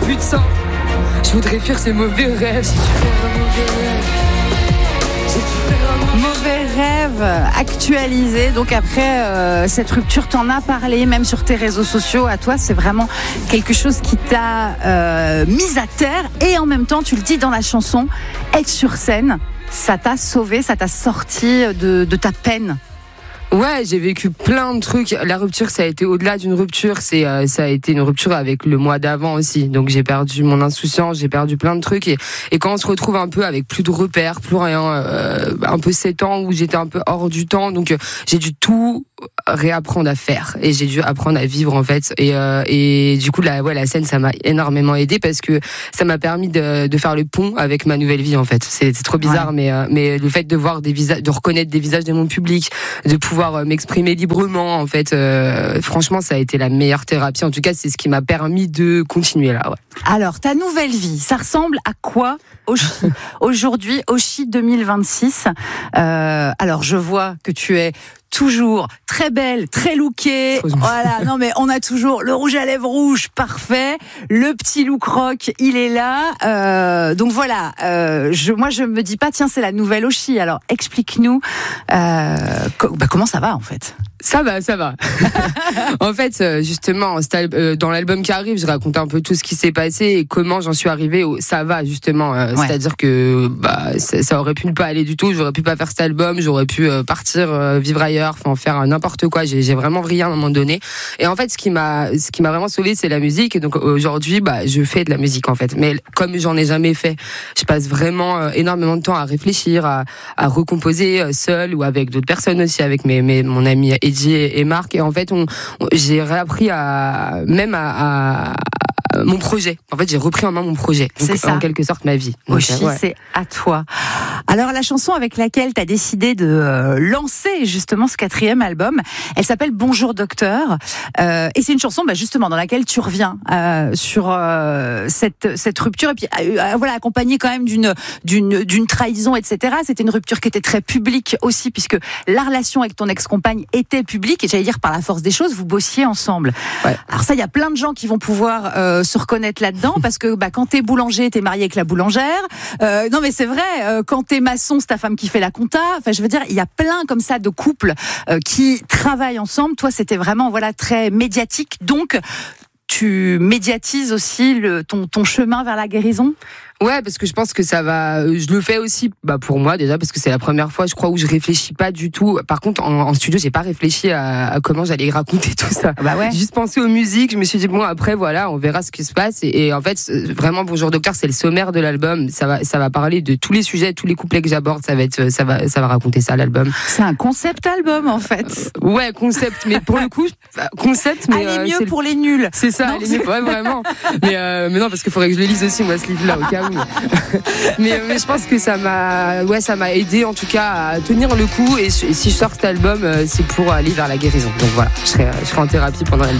plus de sang. Je voudrais fuir ces mauvais rêves. Si tu fais un mauvais rêve, si tu fais un Mauvais rêve actualisé. Donc après cette rupture, t'en as parlé même sur tes réseaux sociaux. À toi, c'est vraiment quelque chose qui t'a mise à terre. Et en même temps, tu le dis dans la chanson, être sur scène, ça t'a sauvé, ça t'a sorti de ta peine. Ouais, j'ai vécu plein de trucs. La rupture, ça a été au-delà d'une rupture. Ça a été une rupture avec le mois d'avant aussi. Donc j'ai perdu mon insouciance, j'ai perdu plein de trucs. Et quand on se retrouve un peu avec plus de repères, plus rien, un peu 7 ans où j'étais un peu hors du temps. Donc j'ai dû tout réapprendre à faire et j'ai dû apprendre à vivre en fait. Et du coup la scène, ça m'a énormément aidé parce que ça m'a permis de faire le pont avec ma nouvelle vie en fait. C'est trop bizarre, ouais. mais le fait de voir des visages, de reconnaître des visages de mon public, de pouvoir m'exprimer librement en fait, franchement ça a été la meilleure thérapie. En tout cas c'est ce qui m'a permis de continuer là. Ouais. Alors ta nouvelle vie, ça ressemble à quoi aujourd'hui, Oshi 2026? Alors je vois que tu es toujours très belle, très lookée. Voilà, non mais on a toujours le rouge à lèvres rouge, parfait. Le petit look rock, il est là. Donc voilà, moi je me dis pas tiens c'est la nouvelle Oshi. Alors explique-nous comment ça va en fait. Ça va. En fait, justement, dans l'album qui arrive, je raconte un peu tout ce qui s'est passé et comment j'en suis arrivée au ça va justement. Ouais. C'est-à-dire que ça aurait pu ne pas aller du tout. J'aurais pu pas faire cet album, j'aurais pu partir vivre ailleurs, enfin faire n'importe quoi. J'ai vraiment vrillé à un moment donné. Et en fait, ce qui m'a vraiment sauvée, c'est la musique. Et donc aujourd'hui, je fais de la musique en fait. Mais comme j'en ai jamais fait, je passe vraiment énormément de temps à réfléchir, à recomposer seul ou avec d'autres personnes aussi, avec mon ami Eddie et Marc. Et en fait, j'ai réappris à mon projet. En fait, j'ai repris en main mon projet. Donc, c'est ça. En quelque sorte, ma vie. Oshi, ouais. C'est à toi. Alors, la chanson avec laquelle tu as décidé de lancer justement ce 4e album, elle s'appelle Bonjour Docteur. Et c'est une chanson, justement, dans laquelle tu reviens sur cette rupture. Et puis, voilà, accompagnée quand même d'une trahison, etc. C'était une rupture qui était très publique aussi, puisque la relation avec ton ex-compagne était publique. Et j'allais dire, par la force des choses, vous bossiez ensemble. Ouais. Alors ça, il y a plein de gens qui vont pouvoir se reconnaître là-dedans, parce que quand t'es boulanger, t'es marié avec la boulangère. Non mais c'est vrai, quand t'es maçon, c'est ta femme qui fait la compta. Enfin, je veux dire, il y a plein comme ça de couples qui travaillent ensemble. Toi, c'était vraiment très médiatique. Donc, tu médiatises aussi ton chemin vers la guérison. Ouais, parce que je pense que ça va. Je le fais aussi, pour moi déjà, parce que c'est la première fois, je crois, où je réfléchis pas du tout. Par contre, en studio, j'ai pas réfléchi à comment j'allais raconter tout ça. Ouais. J'ai juste pensé aux musiques. Je me suis dit après, voilà, on verra ce qui se passe. Et en fait, vraiment, Bonjour Docteur, c'est le sommaire de l'album. Ça va parler de tous les sujets, tous les couplets que j'aborde. Ça va raconter ça, l'album. C'est un concept album, en fait. Ouais, concept, mais pour le coup, concept. Mais allez mieux pour les nuls. C'est ça, allez mieux, ouais, vraiment. Mais non, parce qu'il faudrait que je le lise aussi, moi, ce livre-là, au cas où. mais je pense que ça m'a aidé en tout cas à tenir le coup, et si je sors cet album, c'est pour aller vers la guérison. Donc voilà, je serai en thérapie pendant l'album.